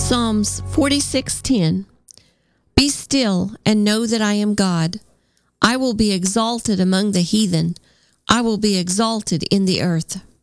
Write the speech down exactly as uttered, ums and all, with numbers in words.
Psalms forty-six ten. Be still and know that I am God. I will be exalted among the heathen. I will be exalted in the earth.